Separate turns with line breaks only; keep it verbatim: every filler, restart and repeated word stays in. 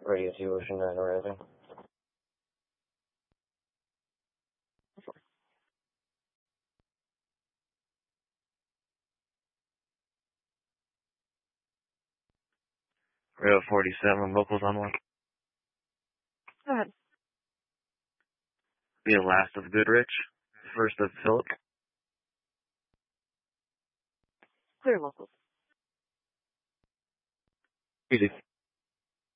Radio two Ocean nine arriving.
Radio forty-seven, locals on one.
Go ahead.
Be the last of Goodrich, first of Phillip.
Clear locals.
Easy.